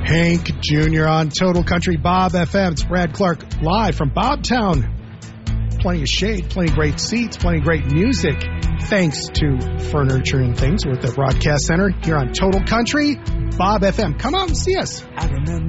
Hank Jr. on Total Country Bob FM. It's Brad Clark live from Bobtown. Plenty of shade, plenty of great seats, plenty of great music. Thanks to Furniture and Things with the Broadcast Center here on Total Country Bob FM. Come out and see us.